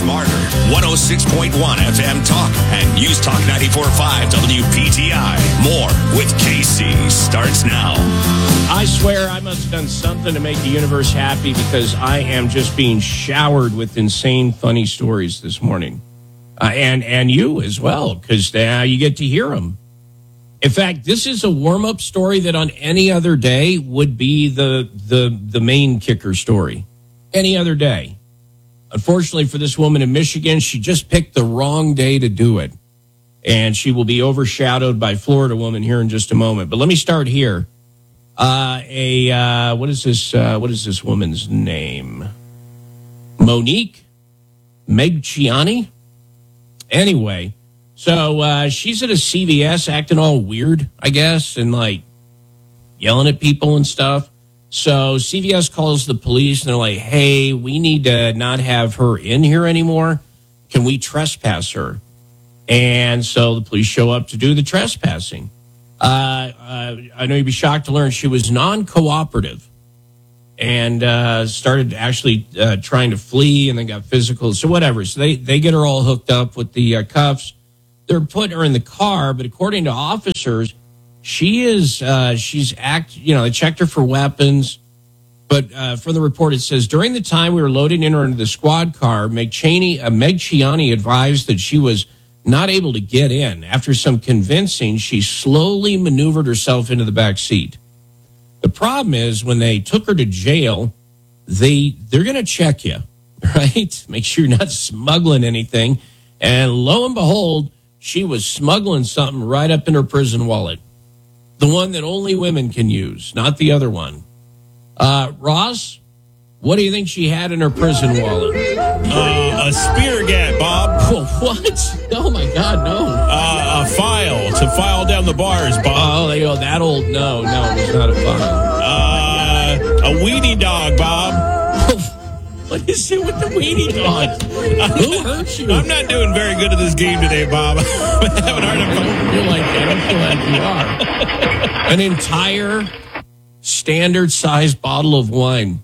smarter. 106.1 FM Talk and News Talk 94.5 WPTI. More with Casey starts now. I swear I must have done something to make the universe happy because I am just being showered with insane, funny stories this morning. And you as well, because you get to hear them. In fact, this is a warm-up story that on any other day would be the main kicker story. Any other day. Unfortunately for this woman in Michigan, she just picked the wrong day to do it. And she will be overshadowed by Florida woman here in just a moment. But let me start here. What is this woman's name? Monique Megciani? Anyway, so she's at a CVS acting all weird, I guess, and like yelling at people and stuff. So CVS calls the police and they're like, hey, we need to not have her in here anymore. Can we trespass her? And so the police show up to do the trespassing. I know you'd be shocked to learn she was non-cooperative and started actually trying to flee and then got physical. So whatever. So they get her all hooked up with the cuffs. They're putting her in the car, but according to officers, they checked her for weapons. But from the report, it says, during the time we were loading her into the squad car, Megciani advised that she was not able to get in. After some convincing, she slowly maneuvered herself into the back seat. The problem is when they took her to jail, they're going to check you, right? Make sure you're not smuggling anything. And lo and behold, she was smuggling something right up in her prison wallet. The one that only women can use, not the other one. Ross, what do you think she had in her prison wallet? A spear gat, Bob. What? Oh, my God, no. A file to file down the bars, Bob. Oh, they go, that old, no, it was not a file. A weenie dog, Bob. What is it with the weenie dog? Who hurt you? I'm not doing very good at this game today, Bob. I'm having a hard time. You're like, I don't feel like you are. An entire standard-sized bottle of wine.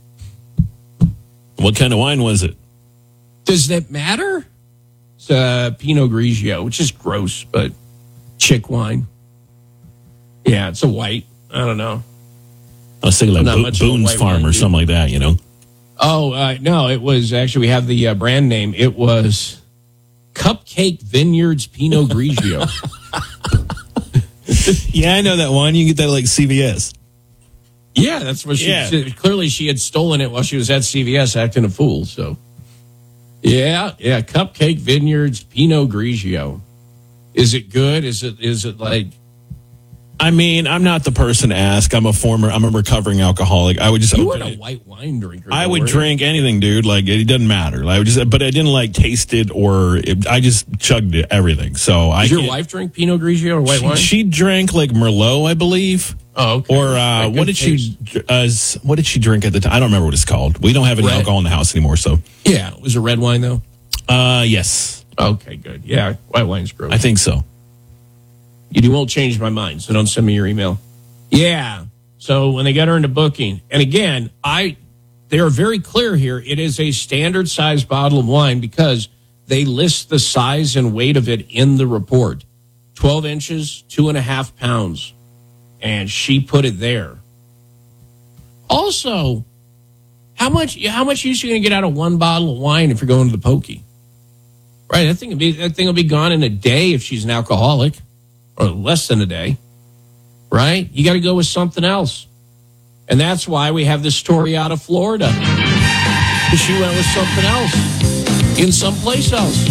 What kind of wine was it? Does that matter? It's Pinot Grigio, which is gross, but chick wine. Yeah, it's a white. I don't know. I was thinking like Boone's Farm or something like that, you know? Oh, no, it was actually, we have the brand name. It was Cupcake Vineyards Pinot Grigio. Yeah, I know that one. You can get that at like CVS. Yeah, that's what she said. Clearly she had stolen it while she was at CVS acting a fool, so. Yeah, Cupcake Vineyards Pinot Grigio. Is it good? Is it like? I mean, I'm not the person to ask. I'm a recovering alcoholic. I would just. You weren't a white wine drinker. I would drink anything, dude. Like it doesn't matter. But I didn't like taste it I just chugged it, everything. So Does your wife drink Pinot Grigio or white wine? She drank like Merlot, I believe. Oh, okay. Or what did she drink at the time? I don't remember what it's called. We don't have any alcohol in the house anymore, so. Yeah, it was a red wine though. Yes. Okay, good. Yeah, white wine's gross. I think so. You won't change my mind, so don't send me your email. Yeah. So when they got her into booking, and again, they are very clear here. It is a standard size bottle of wine because they list the size and weight of it in the report. 12 inches, 2.5 pounds. And she put it there. Also, how much use are you going to get out of one bottle of wine if you're going to the pokey? Right, that thing will be gone in a day if she's an alcoholic, or less than a day. Right? You got to go with something else. And that's why we have this story out of Florida. She went with something else in someplace else.